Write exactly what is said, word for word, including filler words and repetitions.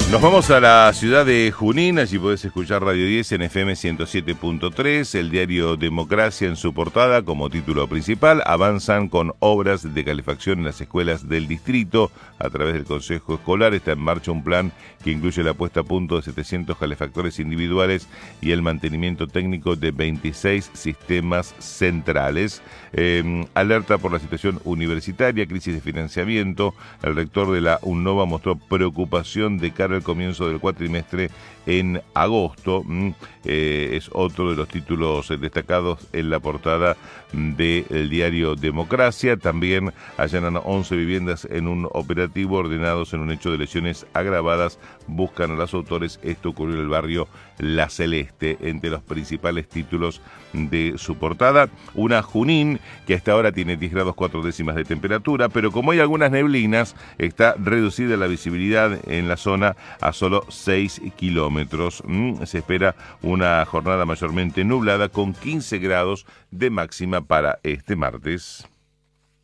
Nos vamos a la ciudad de Junín, allí podés escuchar Radio diez en F M ciento siete punto tres, el diario Democracia en su portada como título principal. Avanzan con obras de calefacción en las escuelas del distrito. A través del Consejo Escolar está en marcha un plan que incluye la puesta a punto de setecientos calefactores individuales y el mantenimiento técnico de veintiséis sistemas centrales. Eh, alerta por la situación universitaria, crisis de financiamiento. El rector de la UNOVA mostró preocupación de cara al comienzo del cuatrimestre en agosto. Mm, eh, es otro de los títulos destacados en la portada del diario Democracia. También allanan once viviendas en un operativo ordenados en un hecho de lesiones agravadas. Buscan a los autores. Esto ocurrió en el barrio La Celeste. Entre los principales títulos de su portada, una Junín que hasta ahora tiene diez grados cuatro décimas de temperatura, pero como hay algunas neblinas, está reducida la visibilidad en la zona a solo seis kilómetros. Mm, se espera una jornada mayormente nublada con quince grados de máxima para este martes.